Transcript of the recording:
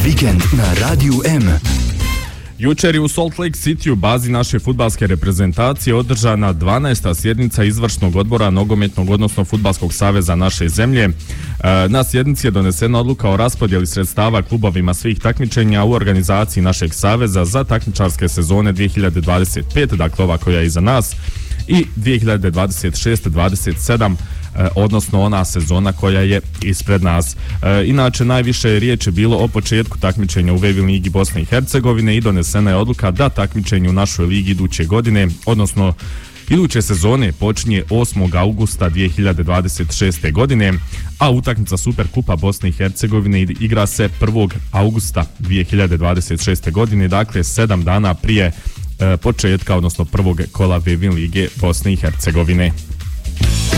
Vikend na Radiju M. Jučer je u Salt Lake City u bazi naše fudbalske reprezentacije održana 12. sjednica izvršnog odbora nogometnog odnosno fudbalskog saveza naše zemlje. Na sjednici je donesena odluka o raspodjeli sredstava klubovima svih takmičenja u organizaciji našeg saveza za takmičarske sezone 2025, dakle ova koja je iza nas, i 2026-27, odnosno ona sezona koja je ispred nas. Inače, najviše riječ je bilo o početku takmičenja u VV ligi Bosne i Hercegovine i donesena je odluka da takmičenje u našoj ligi iduće godine, odnosno iduće sezone, počinje 8. augusta 2026. godine, a utakmica Superkupa Bosne i Hercegovine igra se 1. augusta 2026. godine, dakle 7 dana prije početka, odnosno prvog kola VV lige Bosne i Hercegovine.